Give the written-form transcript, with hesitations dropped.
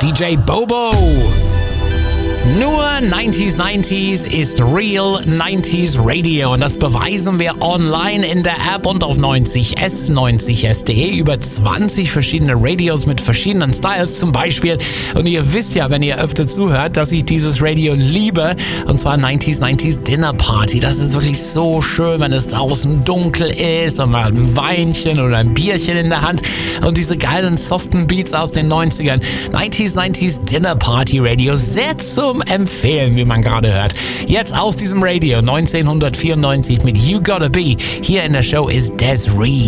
DJ Bobo. Nur 90s ist Real 90s Radio und das beweisen wir online in der App und auf 90s, 90s.de über 20 verschiedene Radios mit verschiedenen Styles zum Beispiel. Und ihr wisst ja, wenn ihr öfter zuhört, dass ich dieses Radio liebe, und zwar 90s Dinner Party. Das ist wirklich so schön, wenn es draußen dunkel ist und mal ein Weinchen oder ein Bierchen in der Hand und diese geilen soften Beats aus den 90ern. 90s Dinner Party Radio, sehr zum Empfehlen, wie man gerade hört. Jetzt aus diesem Radio 1994 mit You Gotta Be. Hier in der Show ist Des'ree.